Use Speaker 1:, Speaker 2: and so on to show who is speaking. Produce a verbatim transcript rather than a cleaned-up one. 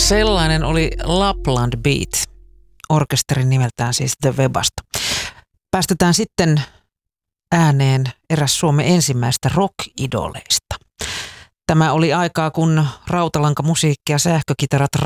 Speaker 1: Sellainen oli Lapland Beat, orkesterin nimeltään siis The Webasta. Päästetään sitten ääneen eräs Suomen ensimmäistä rock-idoleista. Tämä oli aikaa, kun rautalankamusiikki ja sähkökitarat